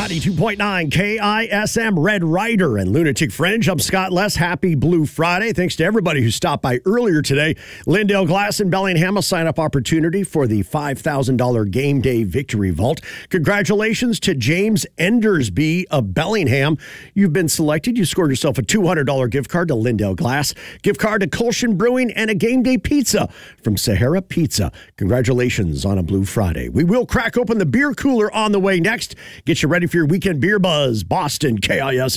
92.9 KISM, Red Ryder and Lunatic Fringe. I'm Scott Less. Happy Blue Friday. Thanks to everybody who stopped by earlier today. Lindale Glass in Bellingham, a sign-up opportunity for the $5,000 Game Day Victory Vault. Congratulations to James Endersby of Bellingham. You've been selected. You scored yourself a $200 gift card to Lindale Glass, gift card to Colshan Brewing, and a Game Day pizza from Sahara Pizza. Congratulations on a Blue Friday. We will crack open the beer cooler on the way next. Get you ready for your weekend beer buzz. Boston, KISM.